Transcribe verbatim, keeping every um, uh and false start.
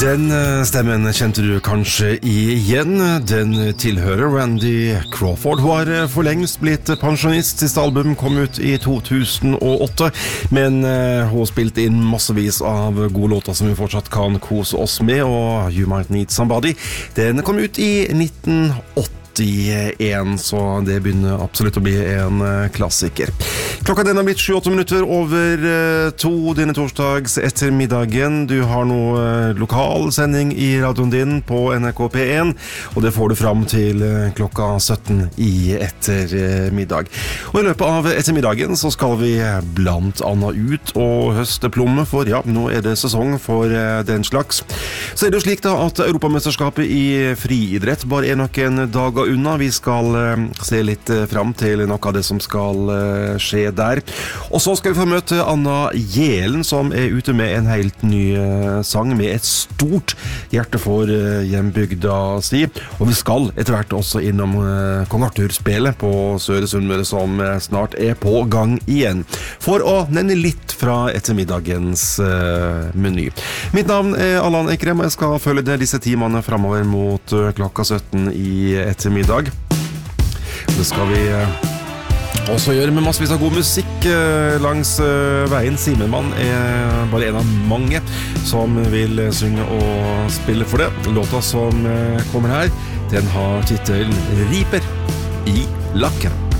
Den stemmen kjente du kanskje igjen. Den tilhører Randy Crawford. Hun har for lengst blitt pensjonist. Siste album kom ut i to tusen og åtte, men hun har spilt inn massevis av gode låter som vi fortsatt kan kose oss med, og You Might Need Somebody, den kom ut i nitten åttien, så det begynner absolutt å bli en klassiker. Klokka den har blitt sju åtte minutter over to denne torsdags ettermiddagen. Du har noe lokal sending i radioen din på N R K P én, og det får du fram til klokka sytten i ettermiddag. Og i løpet av ettermiddagen så skal vi blant annet ut og høste plomme, for ja, nå er det sesong for den slags. Så er det jo slik da at Europamesterskapet i friidrett bare er noen dager unna. Vi skal se litt fram til noe av det som skal skje der. Og så skal vi få møte Anna Jelen, som er ute med en helt ny sang med et stort hjerte for hjembygda si. Og vi skal etter hvert også innom Kong Arthur-spelet på Søre Sunnmøre, som snart er på gang igjen. For å nevne litt fra ettermiddagens meny. Mitt navn er Allan Ekrem, og jeg skal følge det disse timene fremover mot klokka sytten i ettermiddag. Det skal vi også gjøre med massevis av god musikk langs veien. Simenmann er bare en av mange som vil synge og spille for det. Låta som kommer her, den har titel Riper i lakken.